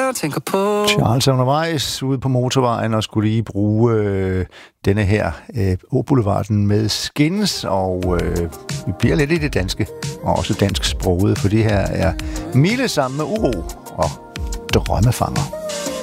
jeg tænker på. Charles er undervejs ude på motorvejen og skulle lige bruge denne her Åboulevarden med Skins, og vi bliver lidt i det danske, og også dansk sproget, for det her er Mille sammen med Uro og Drømmefanger.